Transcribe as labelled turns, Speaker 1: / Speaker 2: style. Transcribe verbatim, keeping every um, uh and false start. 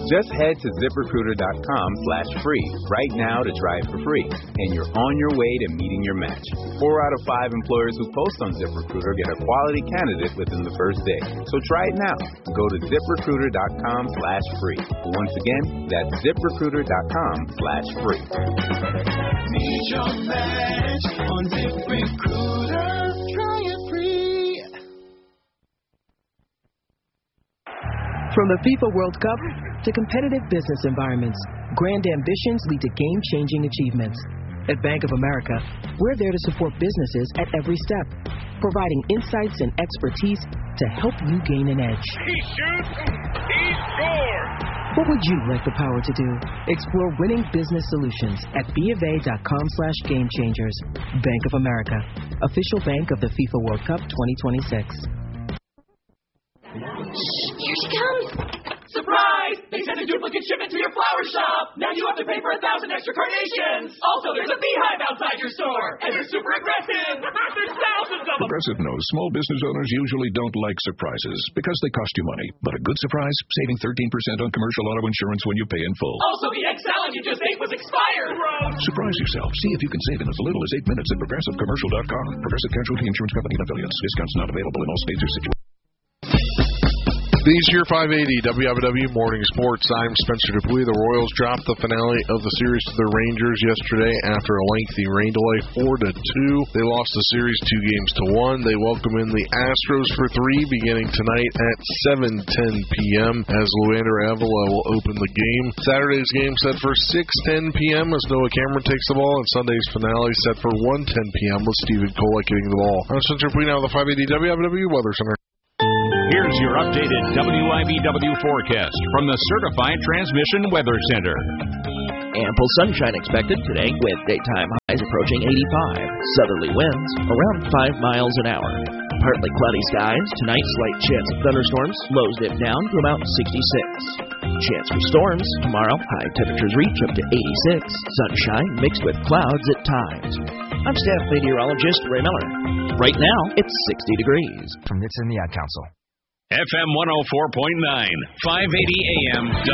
Speaker 1: Just head to ZipRecruiter.com slash free right now to try it for free, and you're on your way to meeting your match. Four out of five employers who post on ZipRecruiter get a quality candidate within the first day. So try it now. Go to ZipRecruiter.com slash free. Once again, that's ZipRecruiter.com slash free.
Speaker 2: Meet your match on ZipRecruiter. Try it free.
Speaker 3: From the FIFA World Cup to competitive business environments, grand ambitions lead to game-changing achievements. At Bank of America, we're there to support businesses at every step, providing insights and expertise to help you gain an edge.
Speaker 4: He shoots, he scores!
Speaker 3: What would you like the power to do? Explore winning business solutions at BofA.com slash game changers. Bank of America, official bank of the FIFA World Cup twenty twenty-six.
Speaker 5: Here she comes! Surprise! They sent a duplicate shipment to your flower shop! Now you have to pay for a thousand extra carnations! Also, there's a beehive outside your store! And they're super aggressive! There's thousands of them!
Speaker 6: Progressive knows small business owners usually don't like surprises because they cost you money. But a good surprise, saving thirteen percent on commercial auto insurance when you pay in full.
Speaker 5: Also, the egg salad you just ate was expired! Gross!
Speaker 6: Surprise yourself. See if you can save in as little as eight minutes at Progressive Commercial dot com. Progressive Casualty Insurance Company and affiliates. Discounts not available in all states or situations.
Speaker 7: These are five eighty W W W Morning Sports. I'm Spencer Dupuis. The Royals dropped the finale of the series to the Rangers yesterday after a lengthy rain delay, four to two. They lost the series two games to one. They welcome in the Astros for three beginning tonight at seven ten p.m. as Luander Avila will open the game. Saturday's game set for six ten p.m. as Noah Cameron takes the ball, and Sunday's finale set for one ten p.m. with Stephen Kolek getting the ball. I'm Spencer Dupuis now with the five eighty W W W Weather Center.
Speaker 8: Here's your updated W I B W forecast from the Certified Transmission Weather Center.
Speaker 9: Ample sunshine expected today with daytime highs approaching eighty-five. Southerly winds around five miles an hour. Partly cloudy skies. Tonight, slight chance of thunderstorms. Lows dip down to about sixty-six. Chance for storms. Tomorrow, high temperatures reach up to eighty-six. Sunshine mixed with clouds at times. I'm staff meteorologist Ray Miller. Right now, it's sixty degrees.
Speaker 10: From Nitz and the Ad Council.
Speaker 8: F M one oh four point nine, five eighty A M